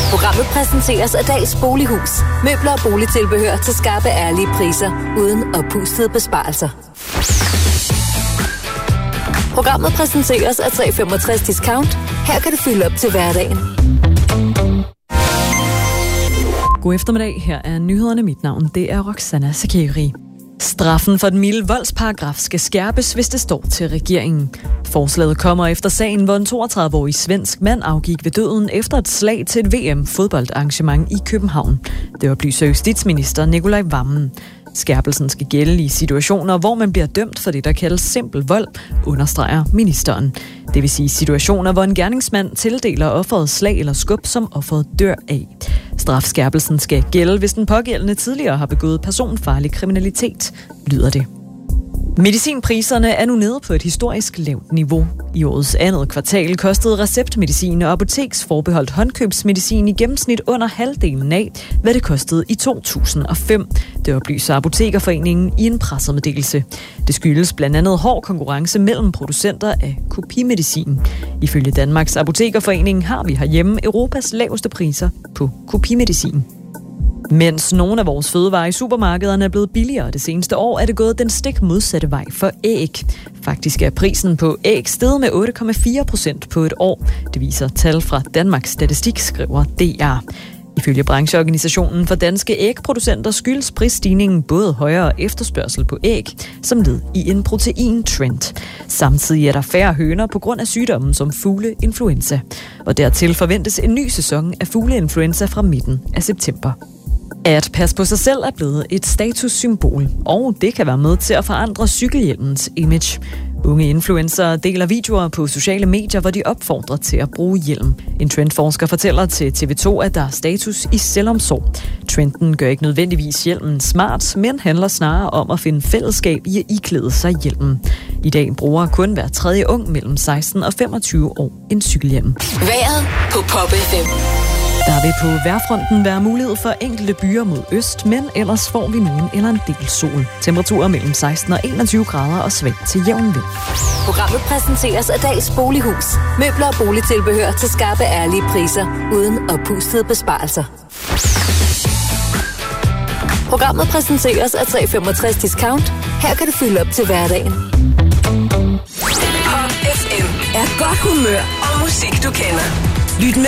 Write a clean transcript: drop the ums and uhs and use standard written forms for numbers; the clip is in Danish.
Programmet præsenteres af Dags Bolighus. Møbler og boligtilbehør til skarpe, ærlige priser, uden oppustede besparelser. Programmet præsenteres af 365 Discount. Her kan du fylde op til hverdagen. God eftermiddag. Her er nyhederne. Mit navn, det er Roxana Sakiri. Straffen for den milde voldsparagraf skal skærpes, hvis det står til regeringen. Forslaget kommer efter sagen, hvor en 32-årig svensk mand afgik ved døden efter et slag til et VM-fodboldarrangement i København. Det oplyser justitsminister Nicolai Wammen. Skærpelsen skal gælde i situationer, hvor man bliver dømt for det, der kaldes simpel vold, understreger ministeren. Det vil sige situationer, hvor en gerningsmand tildeler offeret slag eller skub, som offeret dør af. Strafskærpelsen skal gælde, hvis den pågældende tidligere har begået personfarlig kriminalitet, lyder det. Medicinpriserne er nu nede på et historisk lavt niveau. I årets andet kvartal kostede receptmedicin og apoteksforbeholdt håndkøbsmedicin i gennemsnit under halvdelen af, hvad det kostede i 2005. Det oplyser Apotekerforeningen i en pressemeddelelse. Det skyldes blandt andet hård konkurrence mellem producenter af kopimedicin. Ifølge Danmarks Apotekerforening har vi herhjemme Europas laveste priser på kopimedicin. Mens nogle af vores fødevarer i supermarkederne er blevet billigere det seneste år, er det gået den stik modsatte vej for æg. Faktisk er prisen på æg steget med 8,4% på et år. Det viser tal fra Danmarks Statistik, skriver DR. Ifølge brancheorganisationen for danske ægproducenter skyldes prisstigningen både højere efterspørgsel på æg, som led i en proteintrend. Samtidig er der færre høner på grund af sygdommen som fugleinfluenza. Og dertil forventes en ny sæson af fugleinfluenza fra midten af september. At passe på sig selv er blevet et statussymbol, og det kan være med til at forandre cykelhjelmens image. Unge influencer deler videoer på sociale medier, hvor de opfordrer til at bruge hjelm. En trendforsker fortæller til TV2, at der er status i selvomsorg. Trenden gør ikke nødvendigvis hjelmen smart, men handler snarere om at finde fællesskab i at iklæde sig hjelmen. I dag bruger kun hver tredje ung mellem 16 og 25 år en cykelhjelm. Vejret på Pop FM. Der vil på vejrfronten være mulighed for enkelte byer mod øst, men ellers får vi nogen eller en del sol. Temperaturer mellem 16 og 21 grader og svag til jævn vind. Programmet præsenteres af Dags Bolighus. Møbler og boligtilbehør til skarpe, ærlige priser, uden oppustede besparelser. Programmet præsenteres af 365 Discount. Her kan du fylde op til hverdagen. Pop FM er godt humør og musik, du kender. Lyt med